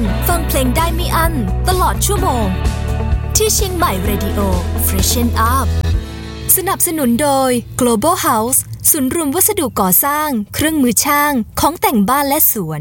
ฟังเพลงได้ไม่อั้นตลอดชั่วโมงที่เชียงใหม่ Radio Freshen Up สนับสนุนโดย Global House ศูนย์รวมวัสดุก่อสร้างเครื่องมือช่างของแต่งบ้านและสวน